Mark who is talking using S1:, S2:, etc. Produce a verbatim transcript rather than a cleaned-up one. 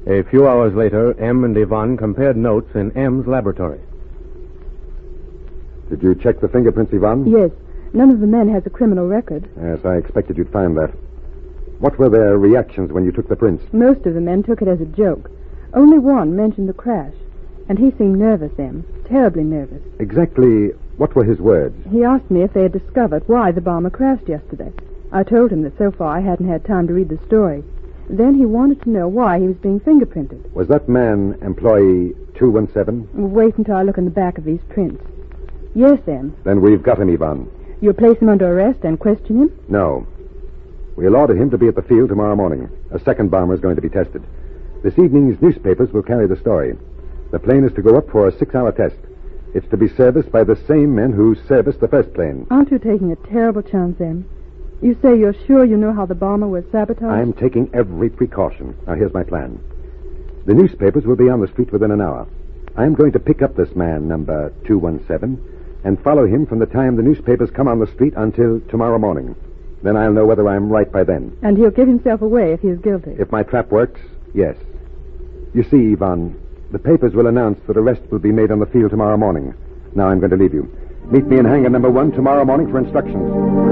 S1: A few hours later, M and Yvonne compared notes in M's laboratory.
S2: Did you check the fingerprints, Yvonne?
S3: Yes. None of the men has a criminal record.
S2: Yes, I expected you'd find that. What were their reactions when you took the prints?
S3: Most of the men took it as a joke. Only one mentioned the crash. And he seemed nervous, M. Terribly nervous.
S2: Exactly what were his words?
S3: He asked me if they had discovered why the bomber crashed yesterday. I told him that so far I hadn't had time to read the story. Then he wanted to know why he was being fingerprinted.
S2: Was that man employee two one seven?
S3: Wait until I look in the back of these prints. Yes, M.
S2: Then we've got him, Yvonne.
S3: You'll place him under arrest and question him?
S2: No. We'll order him to be at the field tomorrow morning. A second bomber is going to be tested. This evening's newspapers will carry the story. The plane is to go up for a six-hour test. It's to be serviced by the same men who serviced the first plane.
S3: Aren't you taking a terrible chance, M? You say you're sure you know how the bomber was sabotaged?
S2: I'm taking every precaution. Now, here's my plan. The newspapers will be on the street within an hour. I'm going to pick up this man, number two one seven, and follow him from the time the newspapers come on the street until tomorrow morning. Then I'll know whether I'm right by then.
S3: And he'll give himself away if he is guilty.
S2: If my trap works, yes. You see, Yvonne, the papers will announce that arrest will be made on the field tomorrow morning. Now I'm going to leave you. Meet me in hangar number one tomorrow morning for instructions.